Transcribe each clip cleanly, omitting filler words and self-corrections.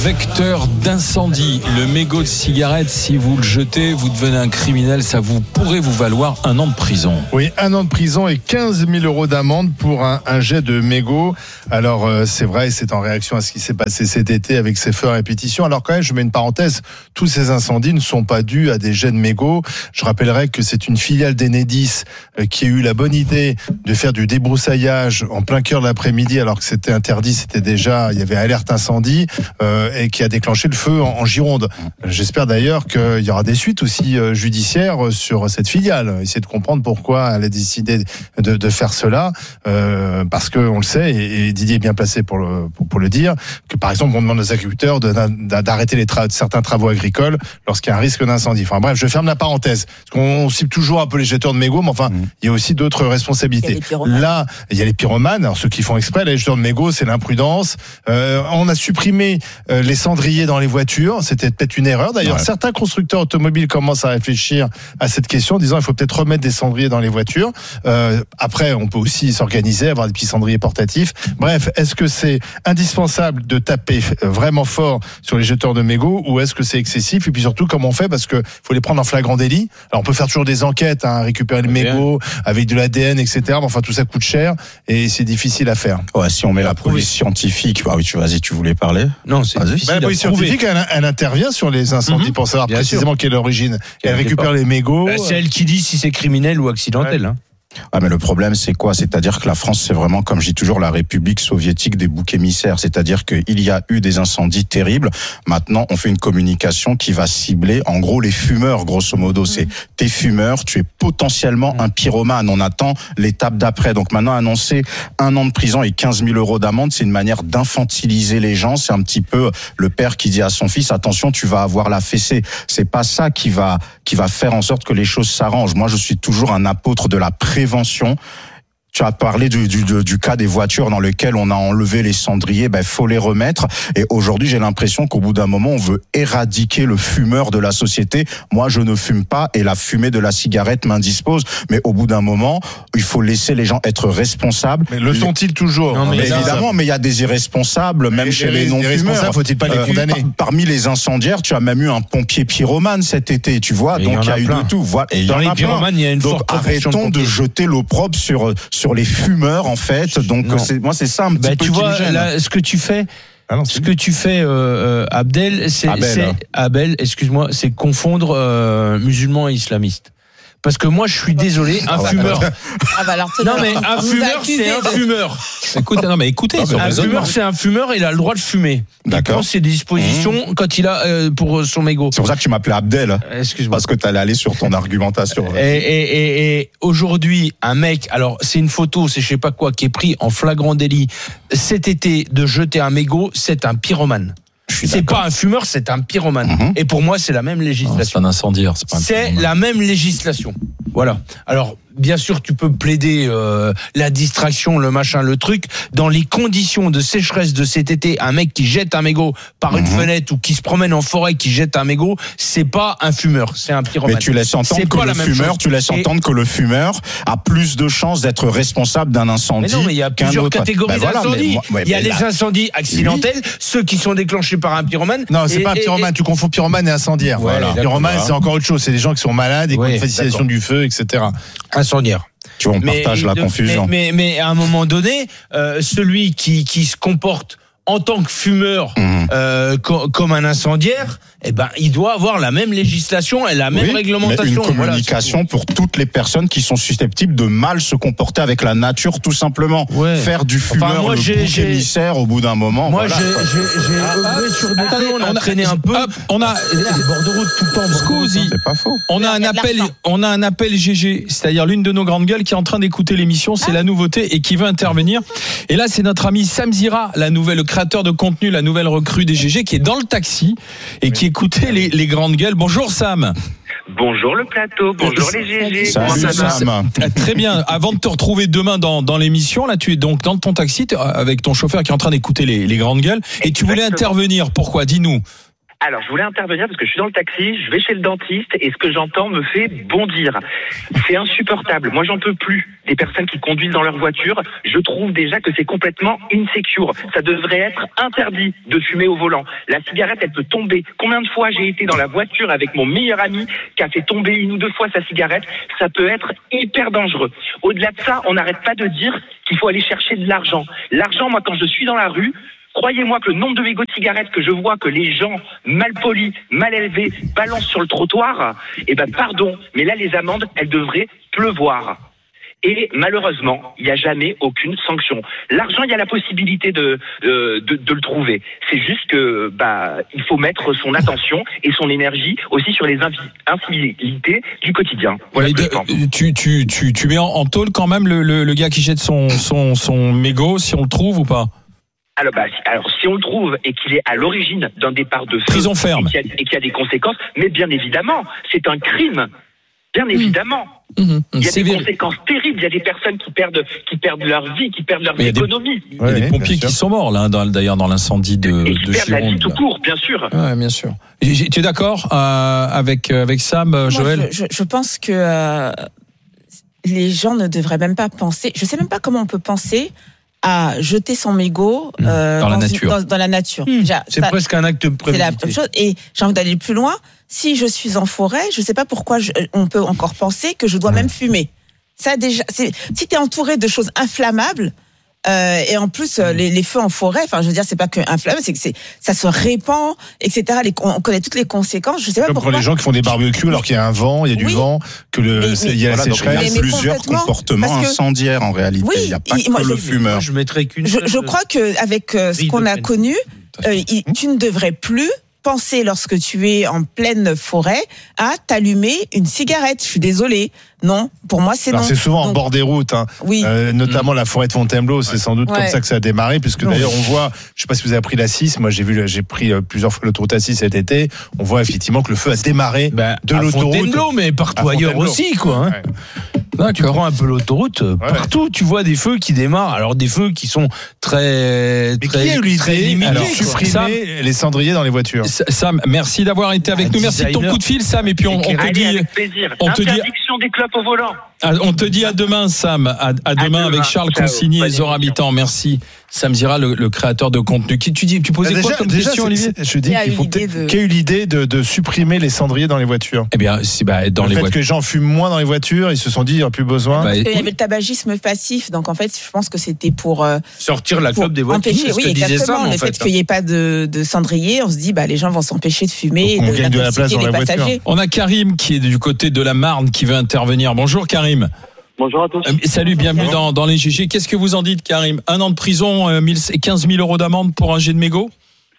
vecteur d'incendie. Le mégot de cigarette, si vous le jetez, vous devenez un criminel. Ça pourrait vous valoir 1 an de prison. Oui, 1 an de prison et 15 000 € d'amende pour un jet de mégot. Alors, c'est vrai, c'est en réaction à ce qui s'est passé cet été avec ces feux à répétition. Alors quand même, je mets une parenthèse, tous ces incendies ne sont pas dus à des jets de mégots. Je rappellerai que c'est une filiale d'Enedis qui a eu la bonne idée de faire du débroussaillage en plein cœur de l'après-midi, alors que c'était interdit, il y avait alerte incendie, et qui a déclenché le feu en Gironde. J'espère d'ailleurs qu'il y aura des suites aussi judiciaires sur cette filiale. Essayer de comprendre pourquoi elle a décidé de faire cela, parce que on le sait, et Didier est bien placé pour le dire, que par exemple on demande aux agriculteurs d'arrêter certains travaux agricoles lorsqu'il y a un risque d'incendie. Enfin bref, je ferme la parenthèse. Parce qu'on cible toujours un peu les jeteurs de mégots, mais enfin il y a aussi d'autres responsabilités. Là, il y a les pyromanes. Alors ceux qui font exprès, les jeteurs de mégots, c'est l'imprudence. On a supprimé les cendriers dans les voitures. C'était peut-être une erreur. D'ailleurs, certains constructeurs automobiles commencent à réfléchir à cette question, en disant il faut peut-être remettre des cendriers dans les voitures. Après, on peut aussi s'organiser, avoir des petits cendriers portatifs. Bref, est-ce que c'est indispensable de taper vraiment fort sur les jeteurs de mégots, ou est-ce que c'est excessif? Et puis surtout, comment on fait? Parce que faut les prendre en flagrant délit. Alors on peut faire toujours des enquêtes, récupérer les mégots avec de l'ADN, etc. Mais enfin, tout ça coûte cher et c'est difficile à faire. Ouais, si on met la police scientifique, tu voulais parler? Non, c'est difficile. La police scientifique, elle intervient sur les incendies pour savoir précisément quelle est l'origine. Elle récupère les mégots. C'est elle qui dit si c'est criminel ou accidentel. Ah, mais le problème, c'est quoi? C'est-à-dire que la France, c'est vraiment, comme je dis toujours, la République soviétique des boucs émissaires. C'est-à-dire qu'il y a eu des incendies terribles. Maintenant, on fait une communication qui va cibler, en gros, les fumeurs, grosso modo. C'est t'es fumeur, tu es potentiellement un pyromane. On attend l'étape d'après. Donc maintenant, annoncer 1 an de prison et 15 000 € d'amende, c'est une manière d'infantiliser les gens. C'est un petit peu le père qui dit à son fils, attention, tu vas avoir la fessée. C'est pas ça qui va faire en sorte que les choses s'arrangent. Moi, je suis toujours un apôtre de la prévention. Tu as parlé du cas des voitures dans lesquelles on a enlevé les cendriers, faut les remettre. Et aujourd'hui, j'ai l'impression qu'au bout d'un moment, on veut éradiquer le fumeur de la société. Moi, je ne fume pas et la fumée de la cigarette m'indispose. Mais au bout d'un moment, il faut laisser les gens être responsables. Mais le sont-ils toujours? Non, mais évidemment, mais il y a des irresponsables, même chez les non-fumeurs. Faut-il pas les condamner? Parmi les incendiaires, tu as même eu un pompier pyromane cet été, tu vois. Donc il y a eu de tout. Voilà. Et dans les pyromanes, il y a une forte proportion. Arrêtons de jeter l'opprobre sur les fumeurs, en fait. Donc c'est ça un petit peu tu vois, qui me gêne. là, ce que tu fais, Abdel, excuse-moi, c'est confondre musulmans et islamistes. Parce que moi, je suis désolé, un fumeur. Non, mais un fumeur, c'est un fumeur. Écoutez, un fumeur, c'est un fumeur, il a le droit de fumer. D'accord. C'est des dispositions quand il a pour son mégot. C'est pour ça que tu m'appelais Abdel. Excuse-moi. Parce que tu allais aller sur ton argumentation. Et aujourd'hui, un mec, alors c'est une photo, c'est je sais pas quoi, qui est pris en flagrant délit cet été de jeter un mégot, c'est un pyromane. C'est pas un fumeur, c'est un pyromane. Et pour moi, c'est la même législation. C'est un incendiaire. C'est la même législation. Voilà. Alors, bien sûr, tu peux plaider la distraction, le machin, le truc. Dans les conditions de sécheresse de cet été, un mec qui jette un mégot par une fenêtre ou qui se promène en forêt, qui jette un mégot, c'est pas un fumeur, c'est un pyromane. Mais tu laisses entendre que le fumeur a plus de chances d'être responsable d'un incendie. Mais non, mais il y a plusieurs catégories d'incendies. Il y a les incendies accidentels, ceux qui sont déclenchés par un pyromane. Non, c'est pas un pyromane. Tu confonds pyromane et incendiaire. Voilà. Pyromane, c'est encore autre chose. C'est des gens qui sont malades et qui ont une fascination du feu, etc. Incendiaire. Tu vois, on partage la confusion. Mais à un moment donné, celui qui se comporte en tant que fumeur comme un incendiaire, il doit avoir la même législation et la même réglementation. Mais une communication pour toutes les personnes qui sont susceptibles de mal se comporter avec la nature, tout simplement. Faire du fumeur le bouc émissaire au bout d'un moment. Moi, j'ai œuvré sur des faits, on a traîné un peu. On a bordereau de tout le temps. Scusi. C'est pas faux. On a un appel GG, c'est-à-dire l'une de nos grandes gueules qui est en train d'écouter l'émission, c'est la nouveauté et qui veut intervenir. Et là, c'est notre ami Sam Zira, le créateur de contenu, la nouvelle recrue des GG, qui est dans le taxi et qui écoutait les grandes gueules. Bonjour Sam. Bonjour le plateau, bonjour les GG. Salut Sam. Très bien. Avant de te retrouver demain dans l'émission, là tu es donc dans ton taxi avec ton chauffeur qui est en train d'écouter les grandes gueules et tu voulais intervenir. Pourquoi? Dis-nous. Alors, je voulais intervenir parce que je suis dans le taxi, je vais chez le dentiste et ce que j'entends me fait bondir. C'est insupportable. Moi, j'en peux plus des personnes qui conduisent dans leur voiture. Je trouve déjà que c'est complètement insecure. Ça devrait être interdit de fumer au volant. La cigarette, elle peut tomber. Combien de fois j'ai été dans la voiture avec mon meilleur ami qui a fait tomber 1 ou 2 fois sa cigarette? Ça peut être hyper dangereux. Au-delà de ça, on n'arrête pas de dire qu'il faut aller chercher de l'argent. L'argent, moi, quand je suis dans la rue, croyez-moi que le nombre de mégots de cigarettes que je vois que les gens mal polis, mal élevés balancent sur le trottoir, pardon, mais là les amendes, elles devraient pleuvoir. Et malheureusement, il n'y a jamais aucune sanction. L'argent, il y a la possibilité de le trouver. C'est juste que il faut mettre son attention et son énergie aussi sur les incivilités du quotidien. Voilà. Tu mets en tôle quand même le gars qui jette son mégot, si on le trouve ou pas? Alors, si on le trouve et qu'il est à l'origine d'un départ de feu, prison ferme, et qu'il y a des conséquences, mais bien évidemment, c'est un crime. Bien évidemment. Il y a des conséquences terribles. Il y a des personnes qui perdent leur vie, qui perdent leur économie. Il y a des pompiers qui sont morts, là, d'ailleurs, dans l'incendie de Gironde. Et qui perdent la vie tout court, bien sûr. Ouais, bien sûr. Tu es d'accord avec Sam, Joël? Je pense que les gens ne devraient même pas penser. Je sais même pas comment on peut penser à jeter son mégot dans la nature. C'est presque un acte prémédité. C'est la même chose. Et j'ai envie d'aller plus loin. Si je suis en forêt, je ne sais pas pourquoi on peut encore penser que je dois même fumer. Ça déjà, si tu es entouré de choses inflammables, et en plus les feux en forêt, enfin je veux dire c'est pas que inflammable, c'est que ça se répand, etc. On connaît toutes les conséquences. Je sais pas comme pourquoi. pour les gens qui font des barbecues alors qu'il y a un vent, il y a du vent, que il y a la sécheresse. Il y a plusieurs comportements incendiaires en réalité. Il n'y a pas que le fumeur. Je mettrais qu'une. Je crois que avec ce qu'on a connu, tu ne devrais plus penser lorsque tu es en pleine forêt à t'allumer une cigarette. Je suis désolée. Non, pour moi c'est non. C'est souvent en bord des routes, oui. Notamment la forêt de Fontainebleau, c'est sans doute comme ça que ça a démarré, puisque d'ailleurs on voit, je sais pas si vous avez pris la 6, moi j'ai pris plusieurs fois l'autoroute A6 cet été, on voit effectivement que le feu a démarré de l'autoroute. Fontainebleau, mais partout ailleurs aussi, quoi. Ouais. Tu prends un peu l'autoroute, partout tu vois des feux qui démarrent, alors des feux qui sont très limités. Alors supprimer les cendriers dans les voitures. Sam, merci d'avoir été avec nous, merci de ton coup de fil, Sam, et puis on te dit, avec plaisir. Interdiction des clopes au volant. On te dit à demain, Sam, à demain avec Charles Consigny et Zora Habitant. Merci. Sam Zira, le créateur de contenu. Tu posais quoi comme question, Olivier? Je dis qu'il faut peut-être qui a eu l'idée de supprimer les cendriers dans les voitures. Eh bien, dans les voitures. Que les gens fument moins dans les voitures, ils se sont dit il n'y a plus besoin. Il y avait le tabagisme passif, donc en fait, je pense que c'était pour sortir la clope des voitures. Empêcher, oui, exactement. Le fait qu'il n'y ait pas de cendrier, on se dit les gens vont s'empêcher de fumer et de gagne de la place dans la voiture. On a Karim qui est du côté de la Marne qui veut intervenir. Bonjour Karim. Bonjour à tous. Salut, bienvenue dans les GG. Qu'est-ce que vous en dites, Karim? 1 an de prison, 15 000 euros d'amende pour un jet de mégot?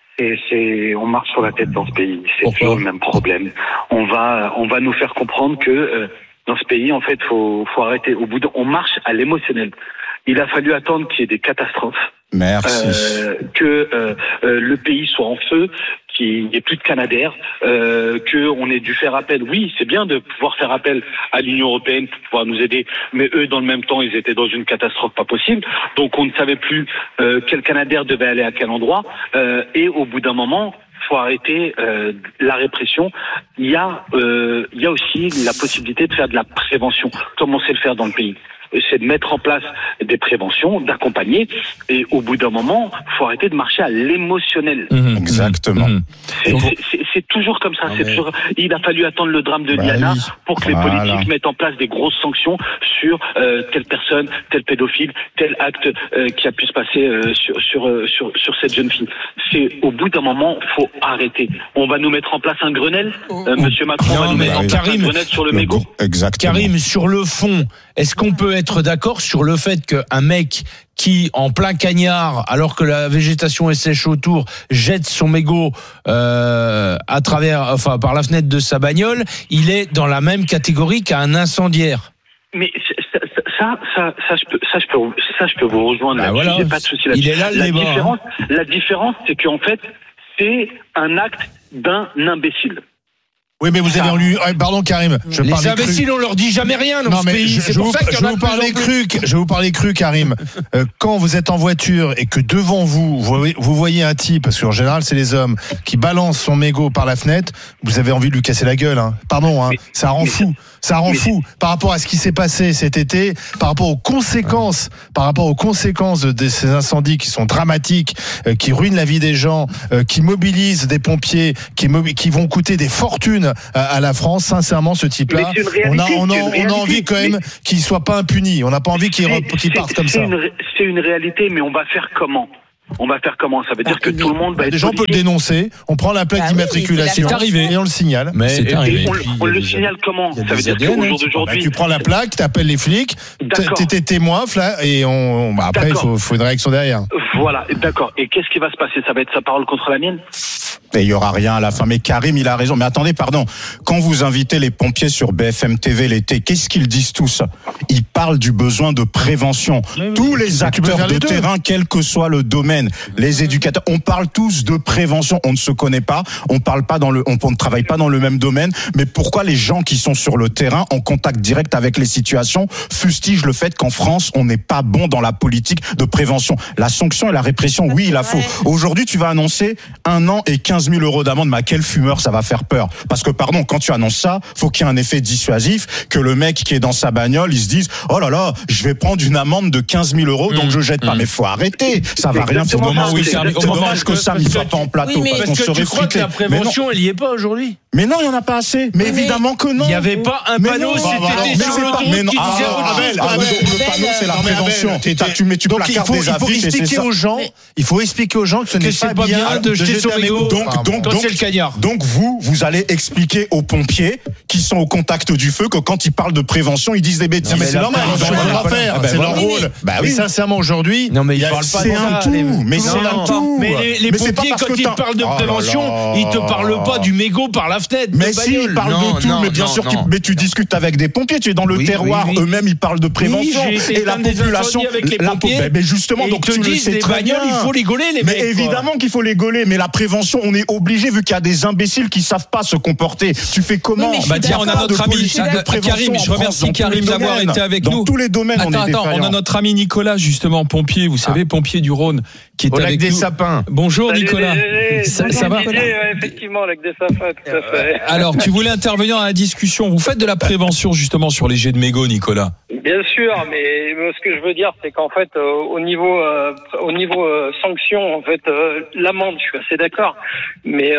On marche sur la tête dans ce pays. C'est toujours le même problème. On va nous faire comprendre que dans ce pays, en fait, faut arrêter. On marche à l'émotionnel. Il a fallu attendre qu'il y ait des catastrophes. Merci. Que le pays soit en feu, qu'il n'y ait plus de Canadair, qu'on ait dû faire appel. Oui, c'est bien de pouvoir faire appel à l'Union européenne pour pouvoir nous aider, mais eux, dans le même temps, ils étaient dans une catastrophe pas possible. Donc, on ne savait plus quel Canadair devait aller à quel endroit. Et au bout d'un moment, faut arrêter la répression. Il y a aussi la possibilité de faire de la prévention, comme on sait le faire dans le pays. C'est de mettre en place des préventions, d'accompagner, et au bout d'un moment, faut arrêter de marcher à l'émotionnel. Exactement. C'est toujours comme ça. Il a fallu attendre le drame de Diana pour que les politiques mettent en place des grosses sanctions sur telle personne, tel pédophile, tel acte qui a pu se passer sur cette jeune fille. C'est au bout d'un moment, faut arrêter. On va nous mettre en place un Grenelle. Monsieur Macron va nous mettre en place un Grenelle sur le mégot. Exactement. Karim, sur le fond, est-ce qu'on peut être d'accord sur le fait qu'un mec qui, en plein cagnard, alors que la végétation est sèche autour, jette son mégot par la fenêtre de sa bagnole, il est dans la même catégorie qu'un incendiaire? Mais ça, je peux vous rejoindre. Voilà. J'ai pas de souci là-dessus. Il est là le débat. La différence, c'est qu'en fait, c'est un acte d'un imbécile. Oui, mais vous avez lu. Pardon, Karim. Les imbéciles, on leur dit jamais rien dans ce pays. C'est pour ça qu'il y en a de plus en plus. Je vais vous parler cru, Karim. Quand vous êtes en voiture et que devant vous voyez un type, parce qu'en général, c'est les hommes, qui balance son mégot par la fenêtre, vous avez envie de lui casser la gueule. Hein. Pardon, hein. Ça rend fou. Ça rend fou par rapport à ce qui s'est passé cet été, par rapport aux conséquences de ces incendies qui sont dramatiques, qui ruinent la vie des gens, qui mobilisent des pompiers, qui vont coûter des fortunes à la France. Sincèrement, ce type-là, on a envie quand même qu'il soit pas impuni. On n'a pas envie qu'il parte comme ça. C'est une réalité, mais on va faire comment ? Ça veut dire que tout le monde va être déjà, on peut le dénoncer. On prend la plaque d'immatriculation et on le signale. Mais c'est arrivé. On le signale comment ? Ça veut dire qu'au jour d'aujourd'hui, tu prends la plaque, t'appelles les flics, t'es témoin, et après il faut une réaction derrière. Voilà, d'accord. Et qu'est-ce qui va se passer ? Ça va être sa parole contre la mienne ? Et il y aura rien à la fin. Mais Karim, il a raison. Mais attendez, pardon. Quand vous invitez les pompiers sur BFM TV l'été, qu'est-ce qu'ils disent tous ? Ils parlent du besoin de prévention. Tous les acteurs de terrain, quel que soit le domaine, les éducateurs, on parle tous de prévention. On ne se connaît pas. On ne travaille pas dans le même domaine. Mais pourquoi les gens qui sont sur le terrain, en contact direct avec les situations, fustigent le fait qu'en France, on n'est pas bon dans la politique de prévention ? La sanction et la répression, oui, il la faut. Aujourd'hui, tu vas annoncer 1 an et 15 000 euros d'amende, mais à quel fumeur ça va faire peur ? Parce que, pardon, quand tu annonces ça, faut qu'il y ait un effet dissuasif, que le mec qui est dans sa bagnole, il se dise, oh là là, je vais prendre une amende de 15 000 euros, donc je jette pas. Mais faut arrêter. Ça va rien faire. C'est dommage que Sam ne soit pas en plateau. Oui, parce que tu crois que la prévention, elle y est pas aujourd'hui ? Mais non, il y en a pas assez. Mais évidemment que non. Il n'y avait pas un panneau cet été sur l'autoroute qui disait le panneau, c'est la prévention. Tu prends la carte des affiches et c'est ça. Il faut expliquer aux gens que ce n'est pas bien de jeter son mégot. Donc vous allez expliquer aux pompiers qui sont au contact du feu que quand ils parlent de prévention, ils disent des bêtises. Mais c'est normal, c'est leur rôle. Mais sincèrement, aujourd'hui, non mais ils parlent pas de ça. Mais c'est un tout. Mais les pompiers, quand ils parlent de prévention, ils te parlent pas du mégot par la fenêtre. Mais si, ils parlent de tout. Mais bien sûr, mais tu discutes avec des pompiers. Tu es dans le terroir. Eux-mêmes, ils parlent de prévention. Et la population, mais justement, donc tu le sais très bien. Il faut les gauler, les mecs. Mais évidemment qu'il faut les gauler. Mais la prévention, on est obligé, vu qu'il y a des imbéciles qui savent pas se comporter. Tu fais comment ? Tiens, on a notre ami Karim. Je remercie Karim d'avoir été avec nous. Dans tous les domaines, on est défaillant. On a notre ami Nicolas, justement, pompier. Vous savez, pompier du Rhône, qui est avec nous. Des sapins. Bonjour Nicolas. Ça va ? Effectivement, avec des sapins, tout à fait. Alors, tu voulais intervenir dans la discussion. Vous faites de la prévention justement sur les jets de mégots, Nicolas ? Bien sûr, mais ce que je veux dire, c'est qu'en fait, au niveau sanction, en fait, l'amende, je suis assez d'accord, mais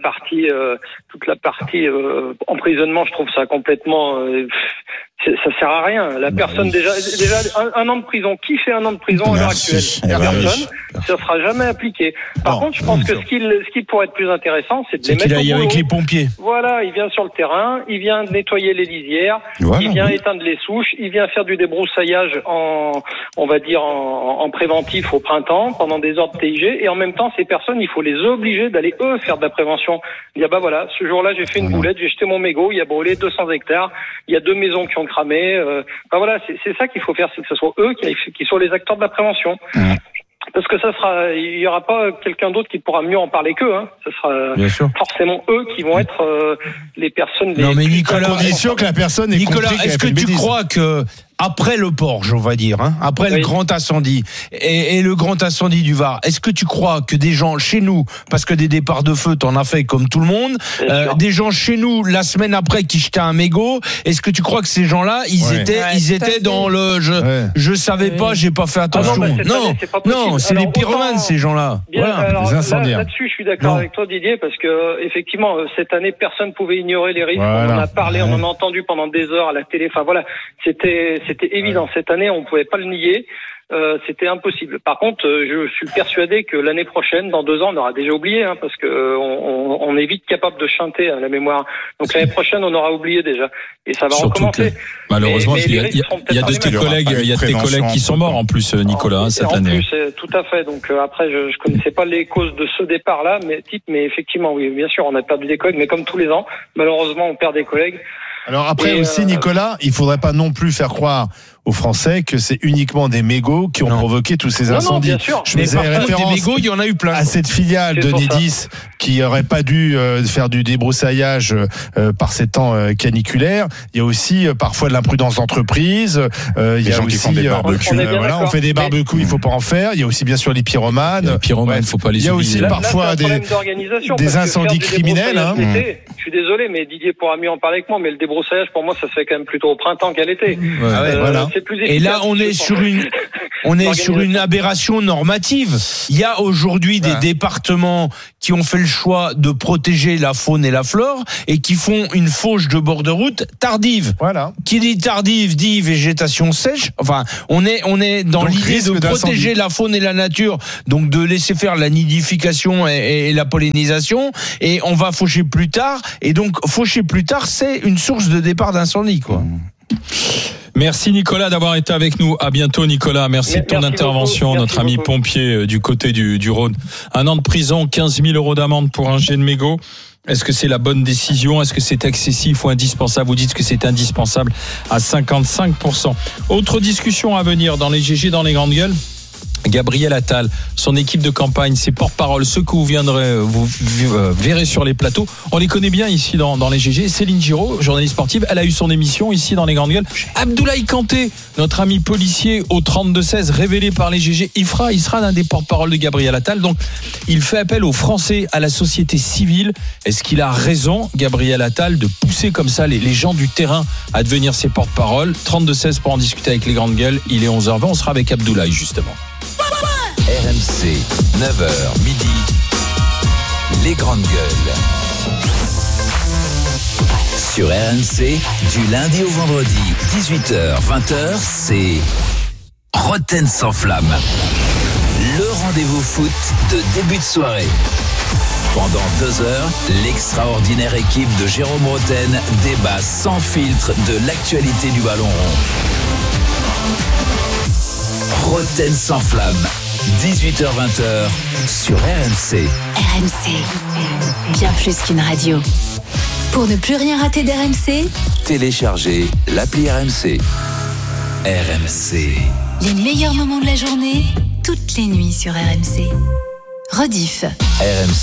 toute la partie emprisonnement, je trouve ça complètement. Ça sert à rien. La personne déjà un an de prison. Qui fait 1 an de prison à l'heure actuelle ? Personne. Ça sera jamais appliqué. Par contre, je pense que ce qui pourrait être plus intéressant, c'est de les mettre au boulot. Avec les pompiers. Voilà, il vient sur le terrain, il vient nettoyer les lisières, il vient éteindre les souches, il vient faire du débroussaillage en préventif au printemps pendant des heures de TIG, et en même temps, ces personnes, il faut les obliger d'aller eux faire de la prévention. Dire voilà, ce jour-là, j'ai fait une boulette, j'ai jeté mon mégot, il a brûlé 200 hectares, il y a 2 maisons qui ont cramé. Voilà, c'est ça qu'il faut faire, c'est que ce soit eux qui soient les acteurs de la prévention. Parce que il y aura pas quelqu'un d'autre qui pourra mieux en parler qu'eux. Ce sera forcément eux qui vont être les personnes. Non mais Nicolas, condition que la personne ait Nicolas, compris est-ce que tu crois que après le Porge, on va dire, après le grand incendie et le grand incendie du Var, est-ce que tu crois que des gens chez nous, parce que des départs de feu, t'en as fait comme tout le monde, des gens chez nous la semaine après qui jetaient un mégot, est-ce que tu crois que ces gens-là, ils étaient dans le je savais pas, j'ai pas fait attention. Non, c'est des pyromanes ces gens-là. Voilà, des incendiaires. Là-dessus, je suis d'accord avec toi, Didier, parce que effectivement, cette année, personne pouvait ignorer les risques. On en a parlé, on en a entendu pendant des heures à la télé. Enfin voilà, c'était évident. Cette année, on pouvait pas le nier. C'était impossible. Par contre, je suis persuadé que l'année prochaine, dans 2 ans, on aura déjà oublié, parce que on est vite capable de chanter à la mémoire. Donc l'année prochaine, on aura oublié déjà, et ça va recommencer. Malheureusement, il y a de tes collègues qui sont morts en plus, Nicolas, cette année. En plus, tout à fait. Donc après, je connaissais pas les causes de ce départ-là, mais effectivement, oui, bien sûr, on a perdu des collègues, mais comme tous les ans, malheureusement, on perd des collègues. Alors après aussi, Nicolas, il faudrait pas non plus faire croire aux Français que c'est uniquement des mégots qui ont provoqué tous ces incendies. Non, bien sûr. Je faisais référence des mégots, il y en a eu plein. à cette filiale de Nidis qui aurait pas dû faire du débroussaillage par ces temps caniculaires. Il y a aussi parfois de l'imprudence d'entreprise. Il y a gens aussi qui font des barbecues. on fait des barbecues, il faut pas en faire. Il y a aussi bien sûr les pyromanes. Les pyromanes, faut pas les Il y a oublier. aussi Là, parfois c'est un problème d'organisation, des parce que incendies faire du criminels. débroussaillage l'été, je suis désolé, mais Didier pourra mieux en parler que moi, mais le débroussaillage, pour moi, ça se fait quand même plutôt au printemps qu'à l'été. Voilà. C'est plus Et là, efficace, on est je sur pense. une aberration normative. Il y a aujourd'hui des départements qui ont fait le choix de protéger la faune et la flore et qui font une fauche de bord de route tardive. Voilà. Qui dit tardive dit végétation sèche. Enfin, on est dans Donc, l'idée de risque protéger d'incendie. la faune et la nature, donc de laisser faire la nidification et la pollinisation, et on va faucher plus tard. Et donc, faucher plus tard, c'est une source de départ d'incendie, quoi. Merci Nicolas d'avoir été avec nous. À bientôt Nicolas. Merci de ton Merci intervention. beaucoup. Notre Merci ami beaucoup. pompier du côté du Rhône. 1 an de prison, 15 000 euros d'amende pour un jet de mégot. Est-ce que c'est la bonne décision? Est-ce que c'est excessif ou indispensable? Vous dites que c'est indispensable à 55%. Autre discussion à venir dans les GG, dans les grandes gueules. Gabriel Attal, son équipe de campagne, ses porte-paroles, ceux que vous verrez sur les plateaux. On les connaît bien ici dans les GG. Céline Giraud, journaliste sportive, elle a eu son émission ici dans les grandes gueules. Abdoulaye Kanté, notre ami policier au 32-16, révélé par les GG, il sera l'un des porte-paroles de Gabriel Attal. Donc, il fait appel aux Français, à la société civile. Est-ce qu'il a raison, Gabriel Attal, de pousser comme ça les gens du terrain à devenir ses porte-paroles? 32-16 pour en discuter avec les grandes gueules. Il est 11h20, on sera avec Abdoulaye justement. RMC, 9h midi, les grandes gueules. Sur RMC, du lundi au vendredi, 18h, 20h, c'est Roten sans flamme. Le rendez-vous foot de début de soirée. Pendant 2 heures, l'extraordinaire équipe de Jérôme Roten débat sans filtre de l'actualité du ballon rond. Roten sans flamme. 18h-20h sur RMC. RMC, bien plus qu'une radio. Pour ne plus rien rater d'RMC, Téléchargez l'appli RMC. RMC. les meilleurs moments de la journée, toutes les nuits sur RMC. Rediff. RMC.